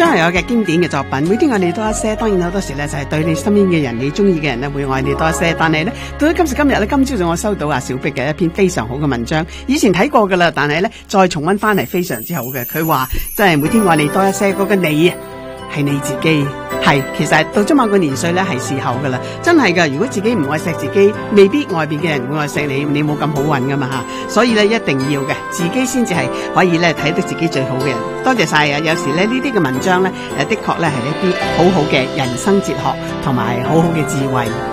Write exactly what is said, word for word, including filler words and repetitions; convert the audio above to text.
張學友嘅經典嘅作品，每天愛你多一些。當然好多時咧就係對你身邊嘅人，你中意嘅人咧會愛你多一些。但係咧到咗今時今日咧，今朝早我收到阿小碧嘅一篇非常好嘅文章，以前睇過噶啦，但係咧再重溫翻係非常之好嘅。佢話真係每天愛你多一些，嗰個你啊係你自己。係，其實到咗某個年歲咧，係時候噶啦，真係噶。如果自己唔愛錫自己，未必外邊嘅人會愛錫你，你冇咁好運噶嘛吓。所以咧，一定要嘅，自己先至係可以咧睇到自己最好嘅人。多謝晒啊！有時咧呢啲嘅文章咧，誒的確咧係一啲好好嘅人生哲學，同埋好好嘅智慧。